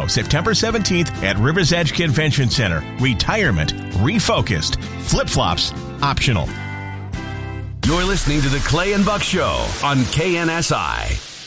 September 17th at Rivers Edge Convention Center. Retirement refocused. Flip-flops optional. You're listening to the Clay and Buck Show on KNSI.